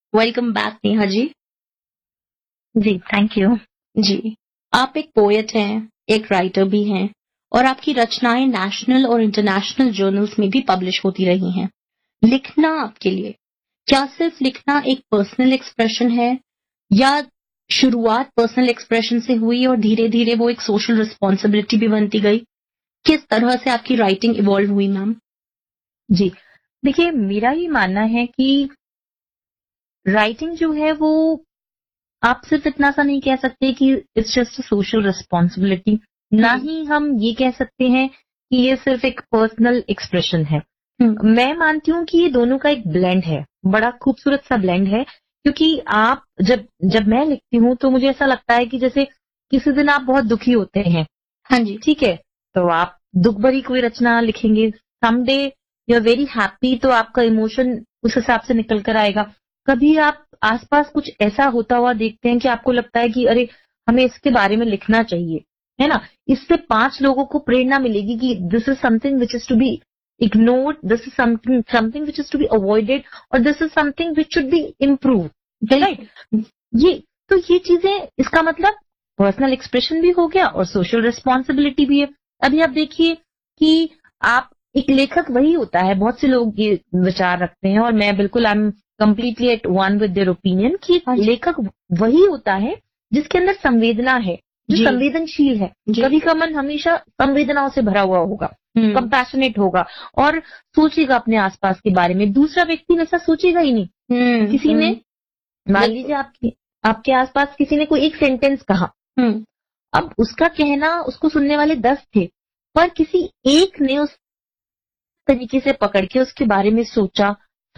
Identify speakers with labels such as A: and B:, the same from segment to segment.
A: Welcome back Neha ji.
B: Ji, thank you.
A: जी, आप एक poet हैं, एक राइटर भी हैं और आपकी रचनाएं नेशनल और इंटरनेशनल जर्नल्स में भी पब्लिश होती रही हैं। लिखना आपके लिए क्या सिर्फ लिखना एक पर्सनल एक्सप्रेशन है या शुरुआत पर्सनल एक्सप्रेशन से हुई और धीरे-धीरे वो एक सोशल रिस्पॉन्सिबिलिटी भी बनती गई? किस तरह से आपकी राइटिंग इवॉल्व हुई मैम?
B: जी, देखिए मेरा ये मानना है कि राइटिंग जो है वो आप सिर्फ इतना सा नहीं कह सकते कि it's just a social responsibility, ना ही हम ये कह सकते हैं कि ये सिर्फ एक पर्सनल एक्सप्रेशन है। मैं मानती हूँ कि ये दोनों का एक ब्लेंड है, बड़ा खूबसूरत सा ब्लेंड है, क्योंकि आप जब जब मैं लिखती हूँ तो मुझे ऐसा लगता है कि जैसे किसी दिन आप बहुत दुखी होते हैं,
A: हाँ जी।
B: ठीक है, तो आप दुख भरी कोई रचना लिखेंगे। Someday you are very happy, तो आपका इमोशन उस हिसाब से निकल कर आएगा। कभी आप आसपास कुछ ऐसा होता हुआ देखते हैं कि आपको लगता है कि अरे हमें इसके बारे में लिखना चाहिए, है ना? इससे 5 लोगों को प्रेरणा मिलेगी कि this is something which is to be ignored, this is something which is to be avoided, और this is something which should be improve, right? ये तो ये चीजें, इसका मतलब पर्सनल एक्सप्रेशन भी हो गया और सोशल रिस्पॉन्सिबिलिटी भी है। अभी आप देखिए कि आप एक लेखक वही होता है, बहुत से लोग ये विचार रखते हैं और मैं बिल्कुल I am completely eight one with their opinion कि लेखक वही होता है जिसके अंदर संवेदना है, जो संवेदनशील है। कवि का मन हमेशा संवेदनाओं से भरा हुआ होगा, कंपैशनेट होगा और सोचेगा अपने आसपास के बारे में। दूसरा व्यक्ति वैसा सोचेगा ही नहीं। किसी ने, मान लीजिए आपके आसपास किसी ने कोई एक सेंटेंस कहा, अब उसका कहना उसको सुनने वाले 10 थे, पर किसी एक ने उस तरीके से पकड़ के उसके बारे में सोचा।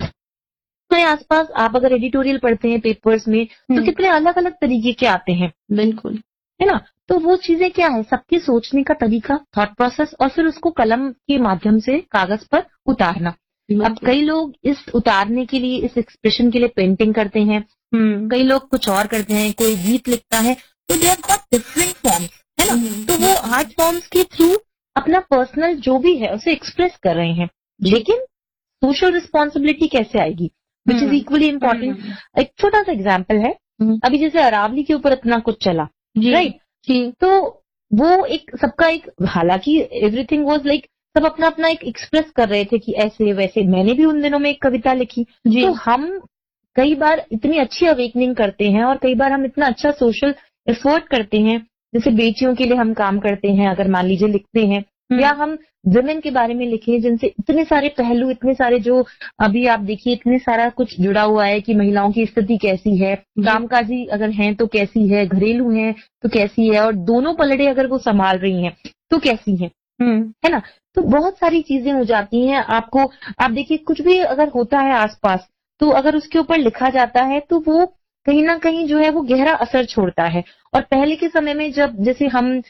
B: अपने आसपास आप अगर एडिटोरियल पढ़ते हैं पेपर्स में, तो कितने अलग अलग तरीके के आते हैं,
A: बिल्कुल,
B: है ना? तो वो चीजें क्या है, सबके सोचने का तरीका, थॉट प्रोसेस, और फिर उसको कलम के माध्यम से कागज पर उतारना। अब कई लोग इस उतारने के लिए, इस एक्सप्रेशन के लिए पेंटिंग करते हैं, कई लोग कुछ और करते हैं, कोई गीत लिखता है, तो they have got different forms, है ना? तो वो आर्ट फॉर्म्स के थ्रू अपना पर्सनल जो भी है उसे एक्सप्रेस कर रहे हैं, लेकिन सोशल रिस्पॉन्सिबिलिटी कैसे आएगी, विच इज इक्वली इम्पोर्टेंट। एक छोटा सा एग्जाम्पल है, अभी जैसे अरावली के ऊपर इतना कुछ चला, राइट? तो वो एक सबका एक, हालांकि एवरीथिंग वाज लाइक, सब अपना अपना एक एक्सप्रेस कर रहे थे कि ऐसे वैसे। मैंने भी उन दिनों में एक कविता लिखी। तो हम कई बार इतनी अच्छी अवेकनिंग करते हैं और कई बार हम इतना अच्छा सोशल एफर्ट करते हैं, जैसे बेटियों के लिए हम काम करते हैं, अगर मान लीजिए लिखते हैं, या हम वुमेन के बारे में लिखे जिनसे इतने सारे पहलू, इतने सारे जो अभी आप देखिए इतने सारा कुछ जुड़ा हुआ है कि महिलाओं की स्थिति कैसी है, कामकाजी अगर हैं तो कैसी है, घरेलू हैं तो कैसी है, और दोनों पलड़े अगर वो संभाल रही हैं तो कैसी है, है ना? तो बहुत सारी चीजें हो जाती हैं। आपको, आप देखिए कुछ भी अगर होता है आसपास, तो अगर उसके ऊपर लिखा जाता है तो वो कहीं ना कहीं जो है वो गहरा असर छोड़ता है। और पहले के समय में जब जैसे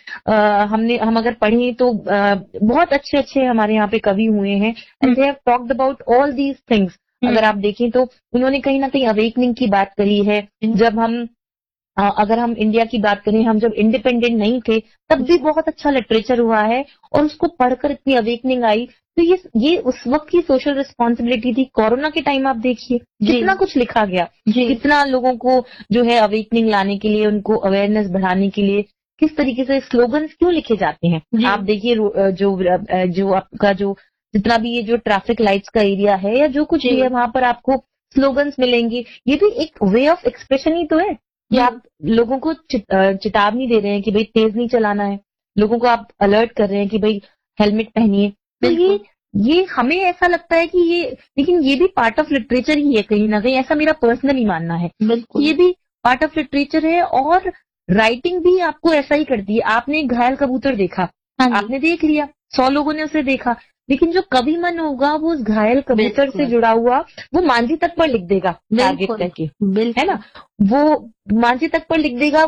B: हम अगर पढ़ें तो बहुत अच्छे अच्छे हमारे यहाँ पे कवि हुए हैं, and they have talked about all these things. अगर आप देखें तो उन्होंने कहीं ना कहीं अवेकनिंग की बात करी है। जब हम अगर हम इंडिया की बात करें, हम जब इंडिपेंडेंट नहीं थे तब भी बहुत अच्छा लिटरेचर हुआ है और उसको पढ़कर इतनी अवेकनिंग आई। तो ये उस वक्त की सोशल रिस्पॉन्सिबिलिटी थी। कोरोना के टाइम आप देखिए कितना कुछ लिखा गया, कितना लोगों को जो है अवेकनिंग लाने के लिए, उनको अवेयरनेस बढ़ाने के लिए किस तरीके से स्लोगन्स क्यों लिखे जाते हैं। आप देखिए जो आपका जो जितना भी ये जो ट्रैफिक लाइट्स का एरिया है या जो कुछ भी है, वहां पर आपको स्लोगन्स मिलेंगे। ये भी एक वे ऑफ एक्सप्रेशन ही तो है कि आप लोगों को चेतावनी दे रहे हैं कि भाई तेज नहीं चलाना है, लोगों को आप अलर्ट कर रहे हैं कि भाई हेलमेट पहनिए। तो ये हमें ऐसा लगता है कि ये, लेकिन ये भी पार्ट ऑफ लिटरेचर ही है कहीं ना कहीं, ऐसा मेरा पर्सनली मानना है। ये भी पार्ट ऑफ लिटरेचर है और राइटिंग भी आपको ऐसा ही करती है। आपने एक घायल कबूतर देखा, आपने देख लिया, 100 लोगों ने उसे देखा, लेकिन जो कवि मन होगा वो उस घायल कबूतर से जुड़ा हुआ वो मांझी तक पर लिख देगा टारगेट करके, है ना? वो मांझी तक पर लिख देगा।